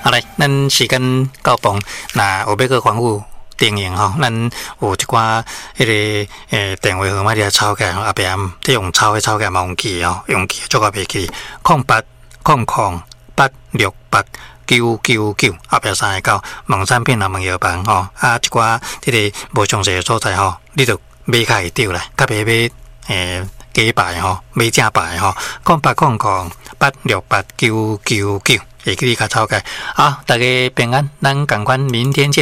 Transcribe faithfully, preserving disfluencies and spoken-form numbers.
好来，咱时间到饭，那有要个反复经营吼，咱有一寡迄个诶电话号码你抄起来，后壁你用抄的抄起来嘛用记吼，用记做个袂记，空八空空八六八。九九九，后壁三个九，网产品啊，网药房吼，啊一寡迄个无详细的所在吼，你就买较会着啦，较袂买诶假牌吼，买正牌吼，空八空空八六八九九九，会记你较抄起。好，大家平安，咱共款明天见。